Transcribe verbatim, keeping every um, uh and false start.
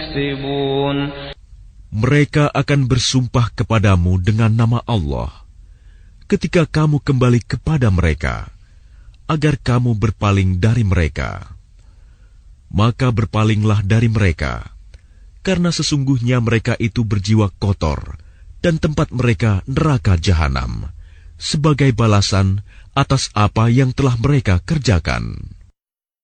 يكسبون. Mereka akan bersumpah kepadamu dengan nama Allah ketika kamu kembali kepada mereka, agar kamu berpaling dari mereka. Maka berpalinglah dari mereka, karena sesungguhnya mereka itu berjiwa kotor, dan tempat mereka neraka jahanam, sebagai balasan atas apa yang telah mereka kerjakan.